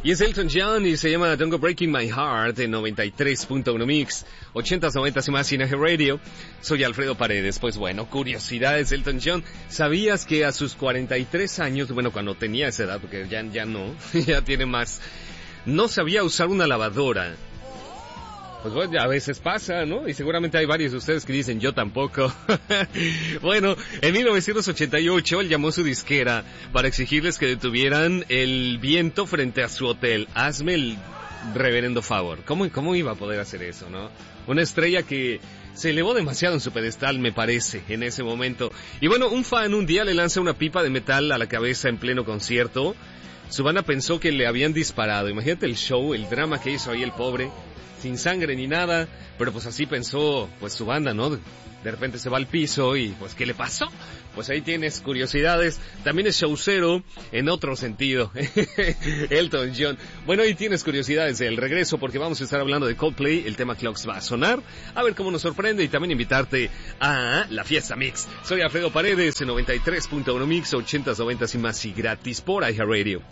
Y es Elton John y se llama Don't Go Breaking My Heart en 93.1 Mix, 80s, 90s y más Cine Radio. Soy Alfredo Paredes. Pues bueno, curiosidades, Elton John. ¿Sabías que a sus 43 años, bueno, cuando tenía esa edad, porque ya no, ya tiene más, no sabía usar una lavadora? Pues bueno, a veces pasa, ¿no? Y seguramente hay varios de ustedes que dicen, yo tampoco. Bueno, en 1988 él llamó a su disquera para exigirles que detuvieran el viento frente a su hotel. Hazme el reverendo favor. ¿Cómo iba a poder hacer eso, no? Una estrella que se elevó demasiado en su pedestal, me parece, en ese momento. Y bueno, un fan un día le lanza una pipa de metal a la cabeza en pleno concierto. Su banda pensó que le habían disparado. Imagínate el show, el drama que hizo ahí el pobre, sin sangre ni nada, pero pues así pensó pues su banda, ¿no? De repente se va al piso y pues ¿qué le pasó? Pues ahí tienes curiosidades. También es showcero en otro sentido. Elton John. Bueno, ahí tienes curiosidades del regreso porque vamos a estar hablando de Coldplay. El tema Clocks va a sonar. A ver cómo nos sorprende y también invitarte a la Fiesta Mix. Soy Alfredo Paredes en 93.1 Mix, 80s, 90s y más y gratis por iHeartRadio.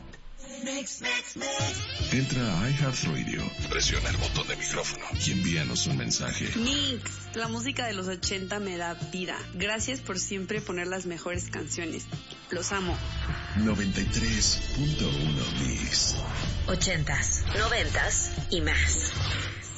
Entra a iHeartRadio, presiona el botón de micrófono y envíanos un mensaje. Mix, la música de los 80 me da vida. Gracias por siempre poner las mejores canciones. Los amo. 93.1 Mix. 80s, 90s y más.